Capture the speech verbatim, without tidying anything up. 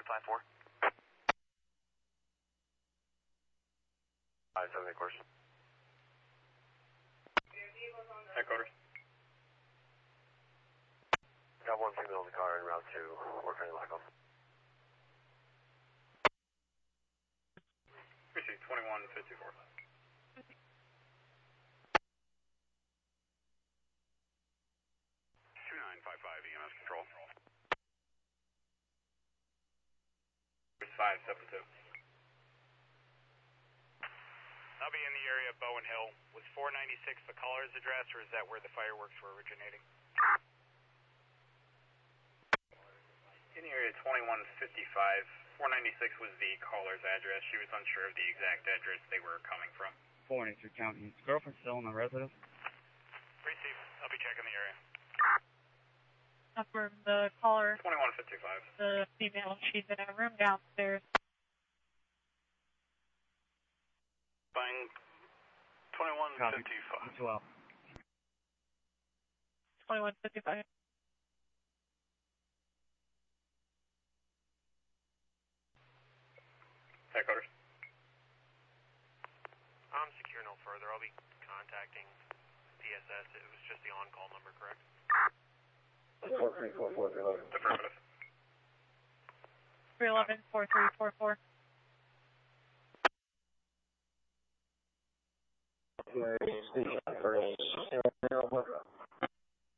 five four. five seven eight course. Headquarters. Got one female in the car en route to Fort Fanny Lock. Receive twenty-one fifty-four. two nine five five E M S control. five seven two. I'll be in the area of Bowen Hill. Was four ninety-six the caller's address, or is that where the fireworks were originating? In the area twenty-one fifty-five. four ninety-six was the caller's address. She was unsure of the exact address they were coming from. Forty-two County. Is girlfriend still in the residence? Receive. I'll be checking the area. Confirm the caller, twenty-one fifty-five. the female, she's in a room downstairs. Bang. twenty-one fifty-five. twelve. twenty-one fifty-five. Headquarters. I'm secure no further. I'll be contacting D S S. It was just the on-call number, correct? four three four four three eleven. Affirmative. three eleven, four three four four. Yeah, station for a